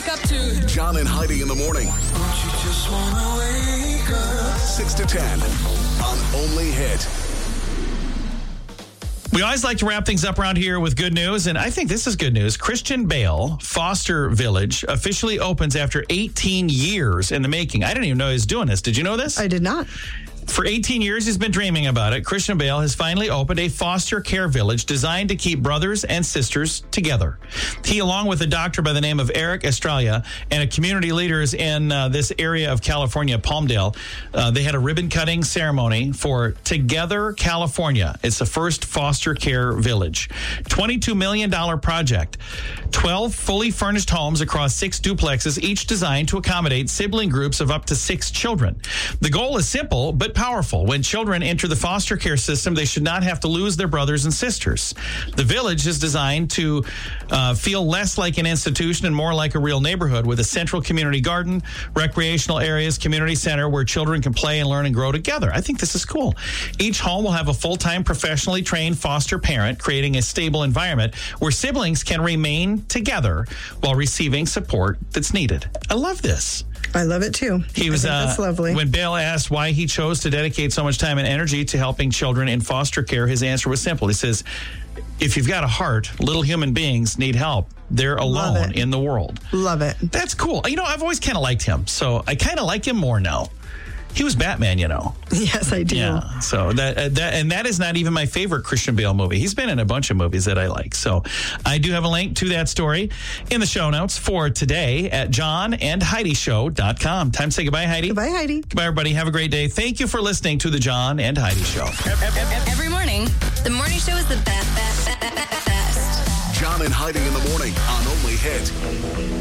wake up to. John and Heidi in the morning. Don't you just wanna wake up? 6 to 10 on Only Hit. We always like to wrap things up around here with good news, and I think this is good news. Christian Bale Foster Village officially opens after 18 years in the making. I didn't even know he was doing this. Did you know this? I did not. For 18 years, he's been dreaming about it. Christian Bale has finally opened a foster care village designed to keep brothers and sisters together. He, along with a doctor by the name of Eric Estrella and a community leaders in this area of California, Palmdale, they had a ribbon cutting ceremony for Together California. It's the first foster care village. $22 million project. 12 fully furnished homes across 6 duplexes, each designed to accommodate sibling groups of up to 6 children. The goal is simple, but powerful. When children enter the foster care system, they should not have to lose their brothers and sisters. The village is designed to feel less like an institution and more like a real neighborhood, with a central community garden, recreational areas, community center where children can play and learn and grow together. I think this is cool. Each home will have a full-time, professionally trained foster parent, creating a stable environment where siblings can remain together while receiving support that's needed. I love this. I love it too. That's lovely. When Bale asked why he chose to dedicate so much time and energy to helping children in foster care, his answer was simple. He says, if you've got a heart, little human beings need help. They're alone in the world. Love it. That's cool. You know, I've always kind of liked him, so I kind of like him more now. He was Batman, you know. Yes, I do. Yeah. So that is not even my favorite Christian Bale movie. He's been in a bunch of movies that I like. So I do have a link to that story in the show notes for today at johnandheidishow.com. Time to say goodbye, Heidi. Goodbye, Heidi. Goodbye, everybody. Have a great day. Thank you for listening to the John and Heidi Show. Every morning, the morning show is the best. John and Heidi in the morning on Only Hit.